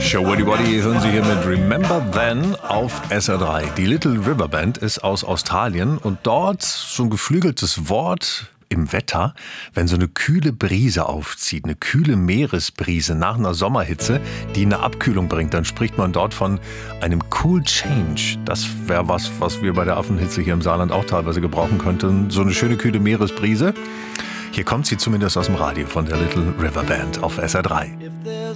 Show Waddy Waddy hören Sie hier mit Remember Then auf SR3. Die Little River Band ist aus Australien und dort so ein geflügeltes Wort im Wetter, wenn so eine kühle Brise aufzieht, eine kühle Meeresbrise nach einer Sommerhitze, die eine Abkühlung bringt, dann spricht man dort von einem Cool Change. Das wäre was wir bei der Affenhitze hier im Saarland auch teilweise gebrauchen könnten. So eine schöne kühle Meeresbrise. Hier kommt sie zumindest aus dem Radio von der Little River Band auf SR3.